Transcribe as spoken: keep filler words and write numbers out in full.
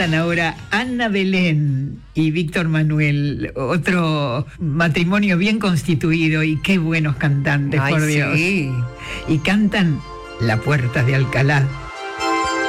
cantan ahora Ana Belén y Víctor Manuel, otro matrimonio bien constituido y qué buenos cantantes. Ay, por Dios. Sí. Y cantan La Puerta de Alcalá.